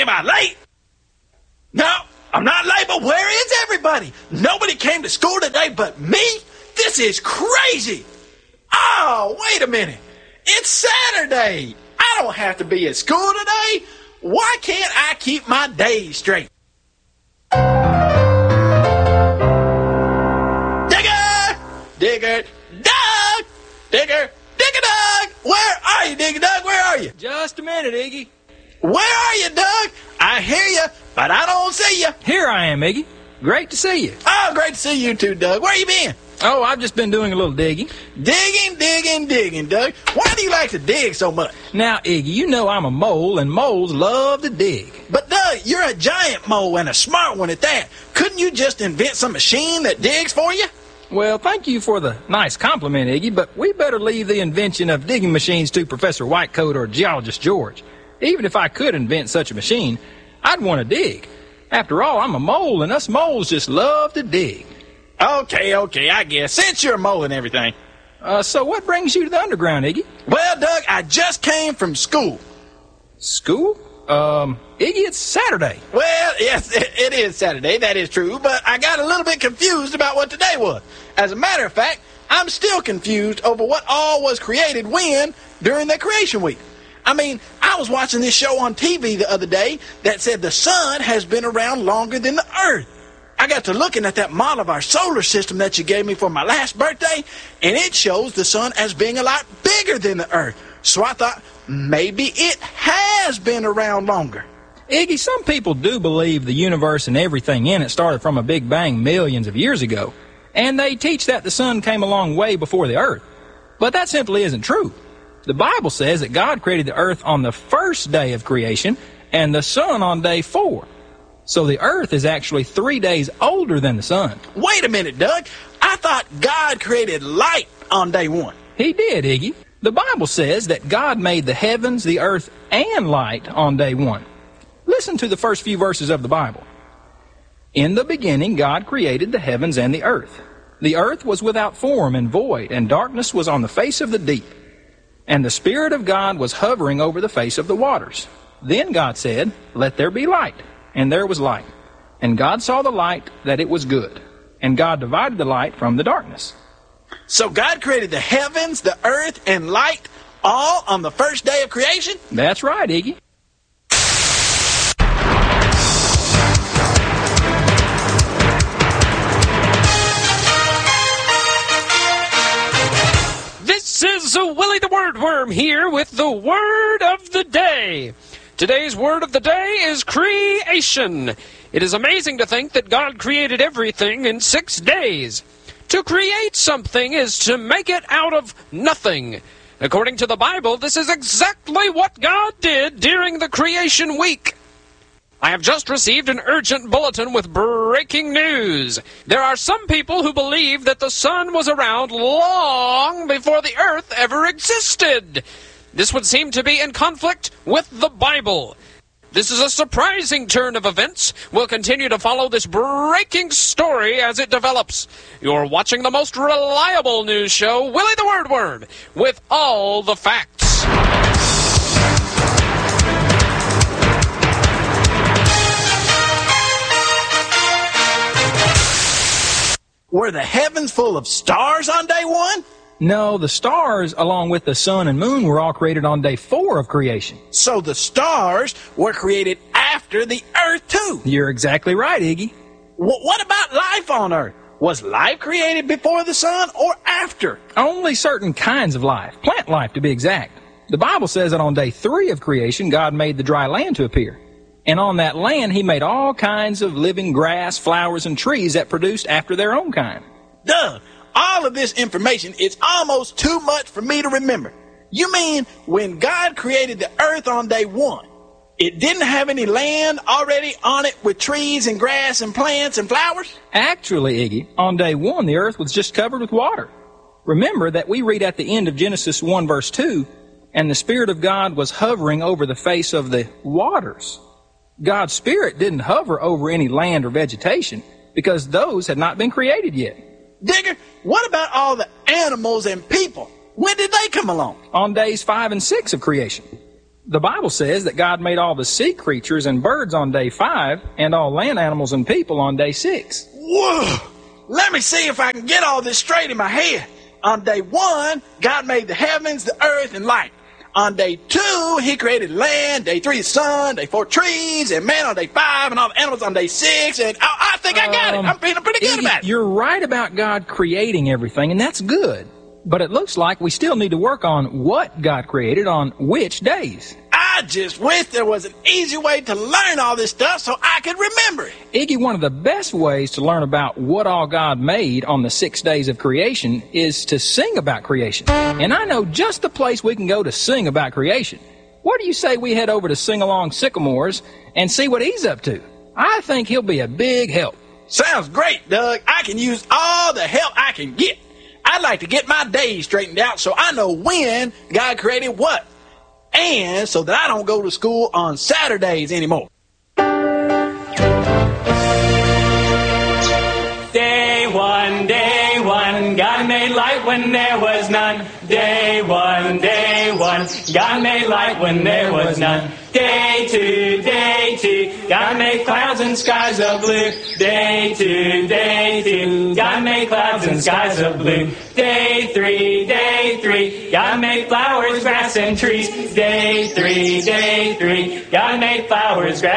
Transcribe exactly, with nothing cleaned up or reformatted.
Am I late? No, I'm not late, but where is everybody? Nobody came to school today but me? This is crazy. Oh, wait a minute. It's Saturday. I don't have to be at school today. Why can't I keep my days straight? Digger! Digger! Doug! Digger! Digger Doug! Where are you, Digger Doug? Where are you? Just a minute, Iggy. Where are you, Doug? I hear you, but I don't see you. Here I am, Iggy. Great to see you. Oh, great to see you too, Doug. Where you been? Oh, I've just been doing a little digging. Digging, digging, digging, Doug. Why do you like to dig so much? Now, Iggy, you know I'm a mole, and moles love to dig. But, Doug, you're a giant mole and a smart one at that. Couldn't you just invent some machine that digs for you? Well, thank you for the nice compliment, Iggy, but we better leave the invention of digging machines to Professor Whitecoat or Geologist George. Even if I could invent such a machine, I'd want to dig. After all, I'm a mole, and us moles just love to dig. Okay, okay, I guess, since you're a mole and everything. Uh, so what brings you to the underground, Iggy? Well, Doug, I just came from school. School? Um, Iggy, it's Saturday. Well, yes, it, it is Saturday, that is true, but I got a little bit confused about what today was. As a matter of fact, I'm still confused over what all was created when during the creation week. I mean, I was watching this show on T V the other day that said the sun has been around longer than the earth. I got to looking at that model of our solar system that you gave me for my last birthday, and it shows the sun as being a lot bigger than the earth. So I thought, maybe it has been around longer. Iggy, some people do believe the universe and everything in it started from a big bang millions of years ago, and they teach that the sun came along way before the earth. But that simply isn't true. The Bible says that God created the earth on the first day of creation and the sun on day four. So the earth is actually three days older than the sun. Wait a minute, Doug. I thought God created light on day one. He did, Iggy. The Bible says that God made the heavens, the earth, and light on day one. Listen to the first few verses of the Bible. In the beginning, God created the heavens and the earth. The earth was without form and void, and darkness was on the face of the deep. And the Spirit of God was hovering over the face of the waters. Then God said, "Let there be light." And there was light. And God saw the light, that it was good. And God divided the light from the darkness. So God created the heavens, the earth, and light all on the first day of creation? That's right, Iggy. This is a Willie the Wordworm here with the word of the day. Today's word of the day is creation. It is amazing to think that God created everything in six days. To create something is to make it out of nothing. According to the Bible, this is exactly what God did during the creation week. I have just received an urgent bulletin with breaking news. There are some people who believe that the sun was around long before the earth ever existed. This would seem to be in conflict with the Bible. This is a surprising turn of events. We'll continue to follow this breaking story as it develops. You're watching the most reliable news show, Willie the Wordworm, with all the facts. Were the heavens full of stars on day one? No, the stars, along with the sun and moon, were all created on day four of creation. So the stars were created after the earth, too. You're exactly right, Iggy. W- what about life on earth? Was life created before the sun or after? Only certain kinds of life, plant life to be exact. The Bible says that on day three of creation, God made the dry land to appear. And on that land, he made all kinds of living grass, flowers, and trees that produced after their own kind. Duh! All of this information is almost too much for me to remember. You mean when God created the earth on day one, it didn't have any land already on it with trees and grass and plants and flowers? Actually, Iggy, on day one, the earth was just covered with water. Remember that we read at the end of Genesis one verse two, and the Spirit of God was hovering over the face of the waters. God's Spirit didn't hover over any land or vegetation because those had not been created yet. Digger, what about all the animals and people? When did they come along? On days five and six of creation. The Bible says that God made all the sea creatures and birds on day five, and all land animals and people on day six. Whoa! Let me see if I can get all this straight in my head. On day one, God made the heavens, the earth, and light. On day two, he created land. Day three, the sun. Day four, trees. And man on day five, and all the animals on day six. And I, I think I got Um, it. I'm feeling pretty good Iggy, about it. You're right about God creating everything, and that's good. But it looks like we still need to work on what God created on which days. I just wish there was an easy way to learn all this stuff so I could remember it. Iggy, one of the best ways to learn about what all God made on the six days of creation is to sing about creation. And I know just the place we can go to sing about creation. What do you say we head over to Sing Along Sycamores and see what he's up to? I think he'll be a big help. Sounds great, Doug. I can use all the help I can get. I'd like to get my days straightened out so I know when God created what. And so that I don't go to school on Saturdays anymore. Day one, day one, God made light when there was none. Day one, day one, God made light when there was none. Day two, day two, God made clouds and skies of blue. Day two, day two, God made clouds and skies of blue. Day three, day three, God made flowers, grass, and trees. Day three, day three, God made flowers, grass.